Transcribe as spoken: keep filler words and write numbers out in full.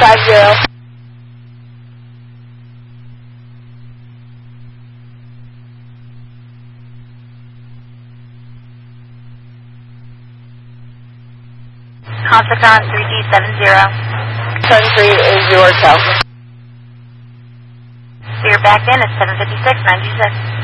five zero. Conflict on three D seven zero. seven three is your hotel. So you're back in at seven fifty-six, nine two six.